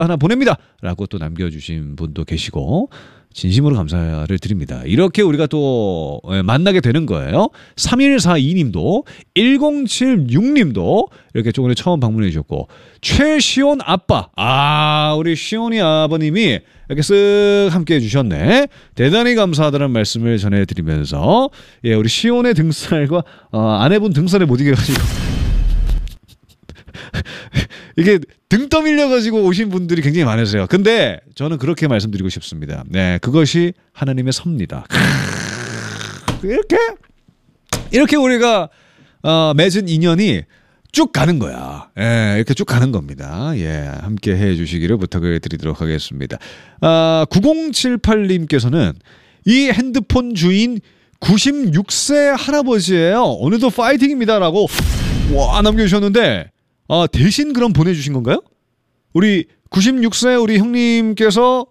하나 보냅니다 라고 또 남겨주신 분도 계시고 진심으로 감사를 드립니다. 이렇게 우리가 또 만나게 되는 거예요. 3142님도 1076님도 이렇게 오늘 처음 방문해 주셨고 최시온 아빠 우리 시온이 아버님이 이렇게 쓱 함께 해주셨네. 대단히 감사하다는 말씀을 전해드리면서 예 우리 시온의 등살과 아내분 등살에 못 이겨가지고 이게 등 떠밀려가지고 오신 분들이 굉장히 많으세요. 근데 저는 그렇게 말씀드리고 싶습니다. 네, 그것이 하나님의 섭니다. 이렇게 우리가 맺은 인연이 쭉 가는 거야. 예, 이렇게 쭉 가는 겁니다. 예, 함께 해주시기를 부탁을 드리도록 하겠습니다. 9078님께서는 이 핸드폰 주인 96세 할아버지예요. 오늘도 파이팅입니다라고 남겨주셨는데. 대신 그럼 보내주신 건가요? 우리 96세 우리 형님께서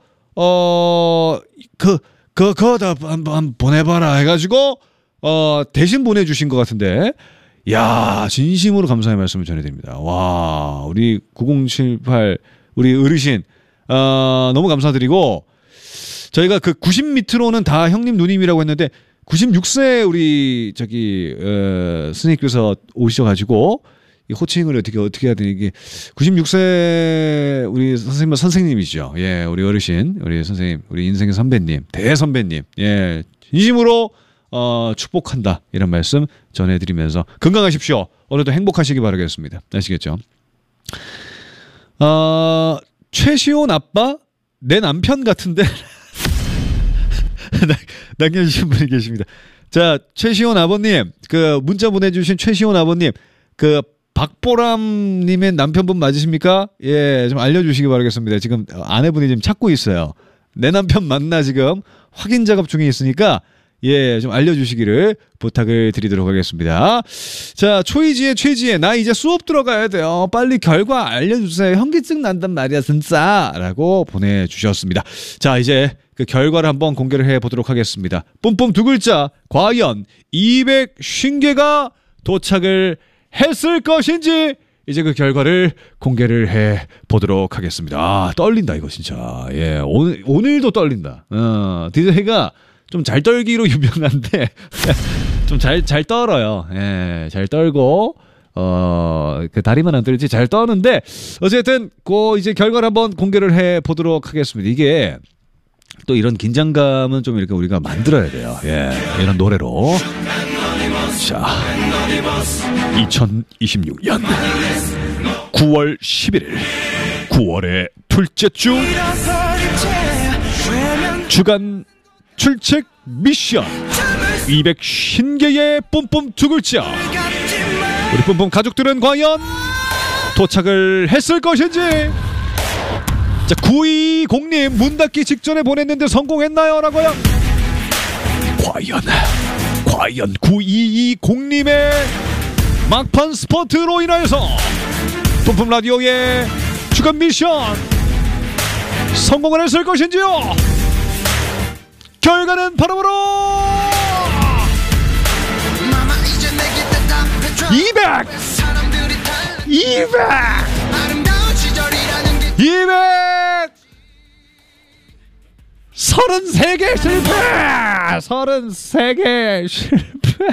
그거다 한번 보내봐라 해가지고 대신 보내주신 것 같은데, 야 진심으로 감사의 말씀을 전해드립니다. 와 우리 9078 우리 어르신 너무 감사드리고 저희가 그 90 밑으로는 다 형님 누님이라고 했는데 96세 우리 스님께서 오셔가지고. 호칭을 어떻게 해야 되니 이게 96세 우리 선생님이시죠. 예, 우리 어르신, 우리 선생님, 우리 인생의 선배님, 대선배님. 예, 진심으로 축복한다 이런 말씀 전해드리면서 건강하십시오. 오늘도 행복하시기 바라겠습니다. 아시겠죠? 최시온 아빠 내 남편 같은데 남겨주신 분이 계십니다. 자, 최시온 아버님, 그 문자 보내주신 최시온 아버님, 그 박보람님의 남편분 맞으십니까? 예, 좀 알려주시기 바라겠습니다. 지금 아내분이 지금 찾고 있어요. 내 남편 맞나 지금 확인 작업 중에 있으니까 예, 좀 알려주시기를 부탁을 드리도록 하겠습니다. 자, 최지혜 나 이제 수업 들어가야 돼요. 빨리 결과 알려주세요. 현기증 난단 말이야 진짜 라고 보내주셨습니다. 자, 이제 그 결과를 한번 공개를 해보도록 하겠습니다. 뿜뿜 두 글자 과연 250개가 도착을 했을 것인지 이제 그 결과를 공개를 해 보도록 하겠습니다. 떨린다 이거 진짜. 예, 오늘도 떨린다. DJ가 좀 잘 떨기로 유명한데 좀 잘 떨어요. 예, 잘 떨고 그 다리만 안 떨지 잘 떠는데 어쨌든 그 이제 결과를 한번 공개를 해 보도록 하겠습니다. 이게 또 이런 긴장감은 좀 이렇게 우리가 만들어야 돼요. 예, 이런 노래로. 자, 2026년 9월 11일 9월의 둘째 주 주간 출첵 미션 250개의 뿜뿜 두 글자. 우리 뿜뿜 가족들은 과연 도착을 했을 것인지. 자, 920님 문 닫기 직전에 보냈는데 성공했나요? 라고요. 과연 9220님의 막판 스포트로 인하여서 뿜뿜 라디오의 주간 미션 성공을 했을 것인지요? 결과는 바로바로 33개 실패! 33개 실패!